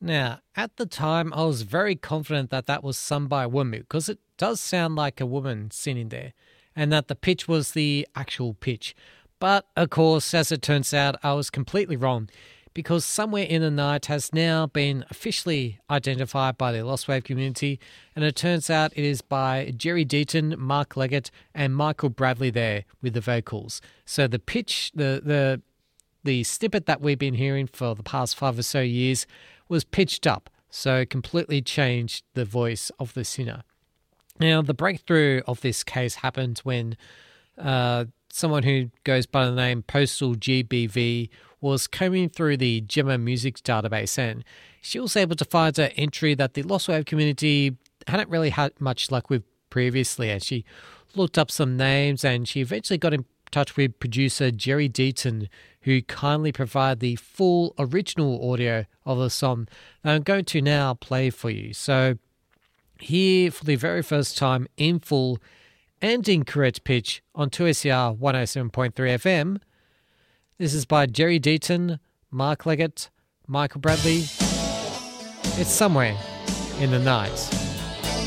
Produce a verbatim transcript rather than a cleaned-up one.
Now, at the time, I was very confident that that was sung by a woman because it does sound like a woman singing there and that the pitch was the actual pitch. But, of course, as it turns out, I was completely wrong because Somewhere in the Night has now been officially identified by the Lost Wave community, and it turns out it is by Jerry Deaton, Mark Leggett, and Michael Bradley there with the vocals. So the pitch, the the the snippet that we've been hearing for the past five or so years was pitched up, so it completely changed the voice of the singer. Now, the breakthrough of this case happened when uh, someone who goes by the name Postal G B V was combing through the Gemma Music database, and she was able to find an entry that the Lost Wave community hadn't really had much luck with previously, and she looked up some names and she eventually got in touch with producer Jerry Deaton, who kindly provided the full original audio of the song that I'm going to now play for you. So here, for the very first time in full and in correct pitch on two S E R one oh seven point three F M, this is by Jerry Deaton, Mark Leggett, Michael Bradley. It's Somewhere in the Night.